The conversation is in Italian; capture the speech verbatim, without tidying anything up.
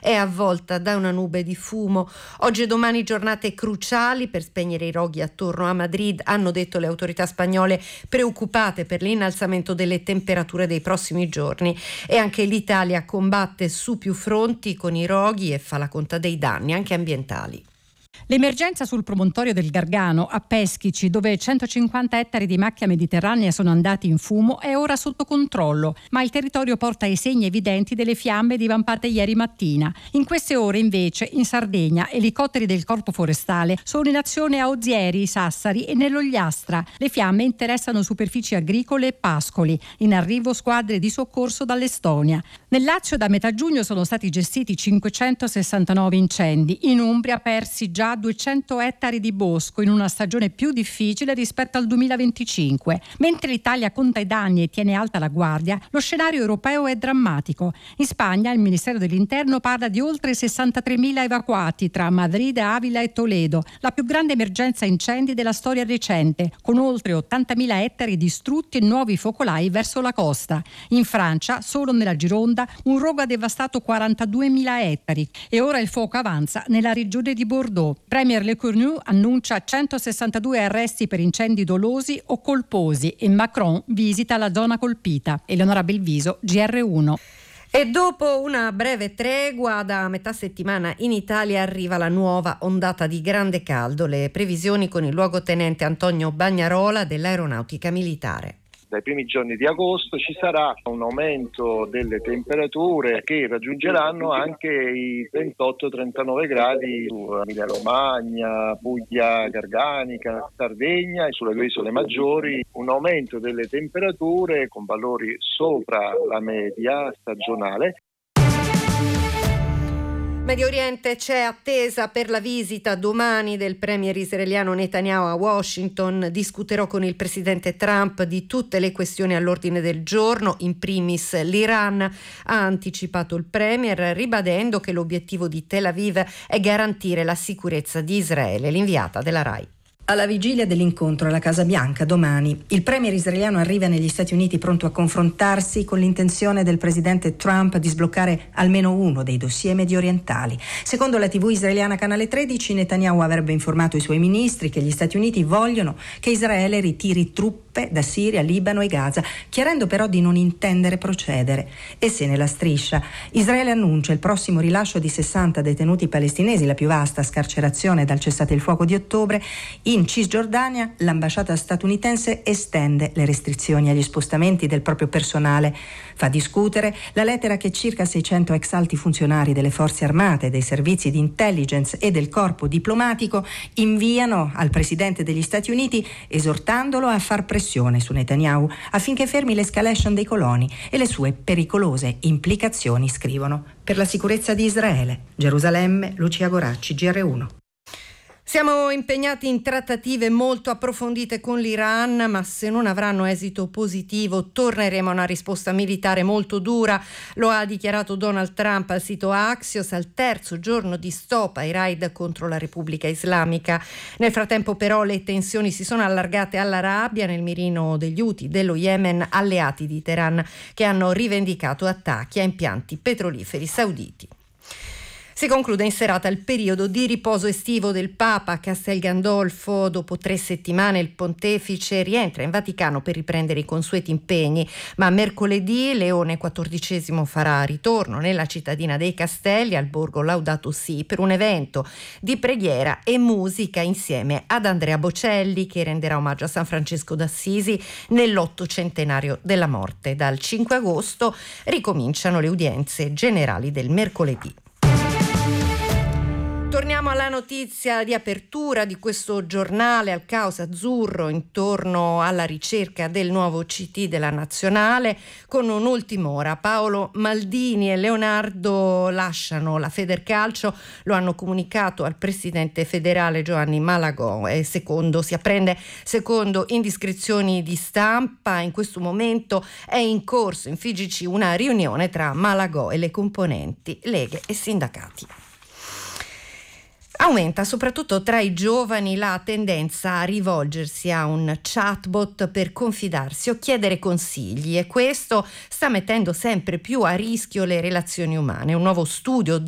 è avvolta da una nube di fumo. Oggi e domani giornate cruciali per spegnere i roghi attorno a Madrid, hanno detto le autorità spagnole, preoccupate per l'innalzamento delle temperature dei prossimi giorni. E anche l'Italia combatte su più fronti con i roghi e fa la conta dei danni, anche ambientali. L'emergenza sul promontorio del Gargano a Peschici, dove centocinquanta ettari di macchia mediterranea sono andati in fumo, è ora sotto controllo, ma il territorio porta i segni evidenti delle fiamme divampate ieri mattina. In queste ore, invece, in Sardegna, elicotteri del Corpo Forestale sono in azione a Ozieri, Sassari e nell'Ogliastra. Le fiamme interessano superfici agricole e pascoli. In arrivo squadre di soccorso dall'Estonia. Nel Lazio da metà giugno sono stati gestiti cinquecentosessantanove incendi. In Umbria persi già duecento ettari di bosco in una stagione più difficile rispetto al duemilaventicinque. Mentre l'Italia conta i danni e tiene alta la guardia, lo scenario europeo è drammatico. In Spagna il Ministero dell'Interno parla di oltre sessantatremila evacuati tra Madrid, Avila e Toledo, la più grande emergenza incendi della storia recente, con oltre ottantamila ettari distrutti e nuovi focolai verso la costa. In Francia, solo nella Gironda, un rogo ha devastato quarantaduemila ettari e ora il fuoco avanza nella regione di Bordeaux. Premier Lecornu annuncia centosessantadue arresti per incendi dolosi o colposi e Macron visita la zona colpita. Eleonora Belviso, G R uno. E dopo una breve tregua, da metà settimana in Italia arriva la nuova ondata di grande caldo. Le previsioni con il luogotenente Antonio Bagnarola dell'Aeronautica Militare. Dai primi giorni di agosto ci sarà un aumento delle temperature che raggiungeranno anche i ventotto trentanove gradi su Emilia Romagna, Puglia Garganica, Sardegna e sulle due isole maggiori, un aumento delle temperature con valori sopra la media stagionale. Medio Oriente, c'è attesa per la visita domani del premier israeliano Netanyahu a Washington. Discuterò con il presidente Trump di tutte le questioni all'ordine del giorno, in primis l'Iran, ha anticipato il premier, ribadendo che l'obiettivo di Tel Aviv è garantire la sicurezza di Israele. L'inviata della RAI. Alla vigilia dell'incontro alla Casa Bianca domani, il premier israeliano arriva negli Stati Uniti pronto a confrontarsi con l'intenzione del presidente Trump di sbloccare almeno uno dei dossier mediorientali. Secondo la tivù israeliana Canale tredici, Netanyahu avrebbe informato i suoi ministri che gli Stati Uniti vogliono che Israele ritiri truppe da Siria, Libano e Gaza, chiarendo però di non intendere procedere. E se nella striscia Israele annuncia il prossimo rilascio di sessanta detenuti palestinesi, la più vasta scarcerazione dal cessate il fuoco di ottobre, in Cisgiordania l'ambasciata statunitense estende le restrizioni agli spostamenti del proprio personale. Fa discutere la lettera che circa seicento ex alti funzionari delle forze armate, dei servizi di intelligence e del corpo diplomatico inviano al presidente degli Stati Uniti, esortandolo a far pressione su Netanyahu affinché fermi l'escalation dei coloni e le sue pericolose implicazioni, scrivono, per la sicurezza di Israele. Gerusalemme, Lucia Goracci, G R uno. Siamo impegnati in trattative molto approfondite con l'Iran, ma se non avranno esito positivo torneremo a una risposta militare molto dura, lo ha dichiarato Donald Trump al sito Axios al terzo giorno di stop ai raid contro la Repubblica Islamica. Nel frattempo però le tensioni si sono allargate all'Arabia, nel mirino degli Houthi dello Yemen, alleati di Teheran, che hanno rivendicato attacchi a impianti petroliferi sauditi. Si conclude in serata il periodo di riposo estivo del Papa a Castel Gandolfo. Dopo tre settimane il pontefice rientra in Vaticano per riprendere i consueti impegni, ma mercoledì Leone quattordicesimo farà ritorno nella cittadina dei Castelli, al borgo Laudato Si, per un evento di preghiera e musica insieme ad Andrea Bocelli, che renderà omaggio a San Francesco d'Assisi nell'ottocentenario della morte. Dal cinque agosto ricominciano le udienze generali del mercoledì. Torniamo alla notizia di apertura di questo giornale, al caos azzurro intorno alla ricerca del nuovo C T della Nazionale, con un'ultima ora. Paolo Maldini e Leonardo lasciano la Federcalcio, lo hanno comunicato al presidente federale Giovanni Malagò, e secondo si apprende secondo indiscrezioni di stampa in questo momento è in corso in F I G C una riunione tra Malagò e le componenti leghe e sindacati. Aumenta soprattutto tra i giovani la tendenza a rivolgersi a un chatbot per confidarsi o chiedere consigli, e questo sta mettendo sempre più a rischio le relazioni umane. Un nuovo studio